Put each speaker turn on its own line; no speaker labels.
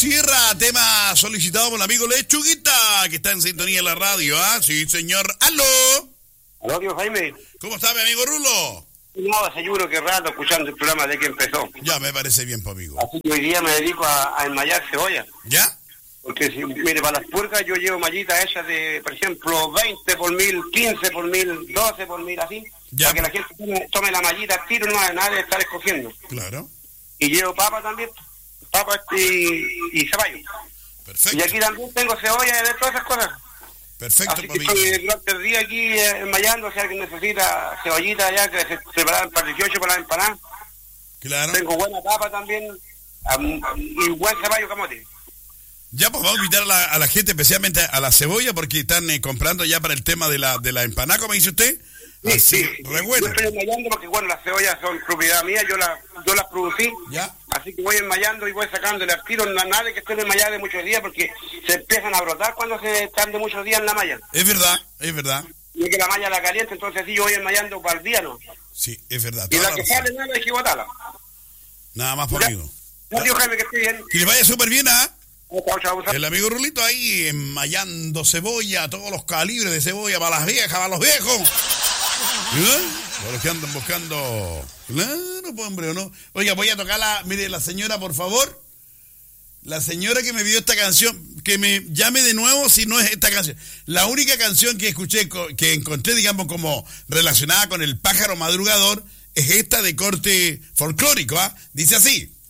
Tierra, tema solicitado por el amigo Lechuguita, que está en sintonía en la radio, ¿ah? Sí, señor. ¡Aló!
Aló, tío Jaime.
¿Cómo está, mi amigo Rulo?
No, seguro que rato escuchando el programa de que empezó.
Ya, me parece bien, pues, amigo.
Así que hoy día me dedico a enmayar cebolla.
¿Ya?
Porque, mire, para las purgas yo llevo mallitas hechas de, por ejemplo, 20 por 1000, 15 por 1000, 12 por 1000, así.
Ya.
Para que la gente tome la mallita al tiro, no hay nada de estar escogiendo.
Claro.
Y llevo papa también, papa y zapallo.
Perfecto.
Y aquí también tengo cebolla y de todas esas cosas.
Perfecto,
Así que
amigo.
estoy durante el día aquí enmayando, si alguien necesita cebollita ya, que se preparan para 18 para la empanada.
Claro.
Tengo buena papa también y buen caballo camote.
Ya, pues vamos a invitar a la gente, especialmente a la cebolla, porque están comprando ya para el tema de la empanada, como dice usted.
Sí,
Así,
sí.
re bueno.
Yo estoy enmayando porque, bueno, las cebollas son propiedad mía, yo las producí.
Ya.
Así que voy enmayando y voy sacándole al tiro. Nada de que estén enmayadas de muchos días porque se empiezan a brotar cuando se están de muchos días en la malla.
Es verdad, es verdad.
Y es que la malla la caliente, entonces sí yo voy enmayando para el día, ¿no?
Sí, es verdad.
Y
Toda
la que
razón.
sale nada hay que botarla.
Nada más, por
Ya.
amigo.
No, tío Jaime, que esté bien.
Que le vaya súper bien, ¿ah?
Chao, chao.
El amigo Rulito ahí enmayando cebolla, todos los calibres de cebolla para las viejas, para los viejos. Para los que andan buscando. Claro, pues, hombre, ¿o no? Oiga, voy a tocarla. Mire, la señora, por favor. La señora que me pidió esta canción, que me llame de nuevo si no es esta canción. La única canción que escuché, que encontré, digamos, como relacionada con el pájaro madrugador, es esta de corte folclórico, ¿ah? Dice así.